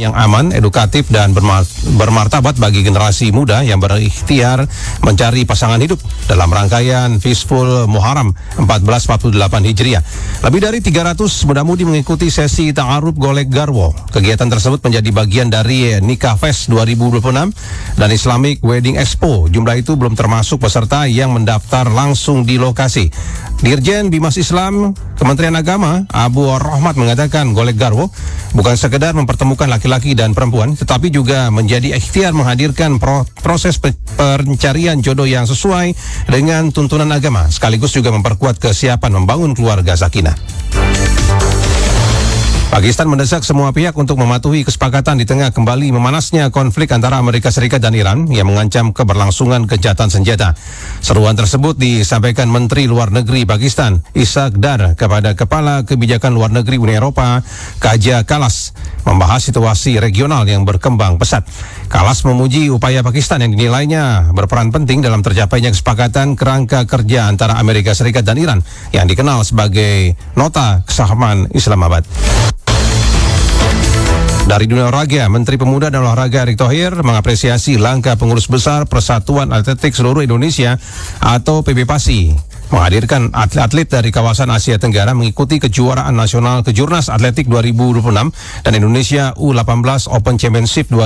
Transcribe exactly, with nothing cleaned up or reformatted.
yang aman, edukatif, dan berma- bermartabat bagi generasi muda yang berikhtiar mencari pasangan hidup dalam rangkaian Fishful Muharram seribu empat ratus empat puluh delapan Hijriah. Lebih dari tiga ratus muda-mudi mengikuti sesi ta'aruf golek garwo. Kegiatan tersebut menjadi bagian dari Nikah Fest dua ribu dua puluh enam dan Islamic Wedding Expo. Jumlah itu belum termasuk peserta yang mendaftar langsung di lokasi. Dirjen Bimas Islam Kementerian Agama Abu Rahmat mengatakan golek garwo bukan sekedar mempertemukan laki-laki dan perempuan, tetapi juga menjadi ikhtiar menghadirkan pro- proses pe- pencarian jodoh yang sesuai dengan tuntunan agama, sekaligus juga memperkuat kesiapan membangun keluarga sakinah. Pakistan mendesak semua pihak untuk mematuhi kesepakatan di tengah kembali memanasnya konflik antara Amerika Serikat dan Iran yang mengancam keberlangsungan gencatan senjata. Seruan tersebut disampaikan Menteri Luar Negeri Pakistan, Ishaq Dar, kepada Kepala Kebijakan Luar Negeri Uni Eropa, Kaja Kallas, membahas situasi regional yang berkembang pesat. Kallas memuji upaya Pakistan yang dinilainya berperan penting dalam tercapainya kesepakatan kerangka kerja antara Amerika Serikat dan Iran yang dikenal sebagai Nota Kesepahaman Islamabad. Dari dunia olahraga, Menteri Pemuda dan Olahraga Erick Thohir mengapresiasi langkah pengurus besar Persatuan Atletik Seluruh Indonesia atau P B P A S I menghadirkan atlet-atlet dari kawasan Asia Tenggara mengikuti kejuaraan nasional Kejurnas Atletik dua ribu dua puluh enam dan Indonesia U delapan belas Open Championship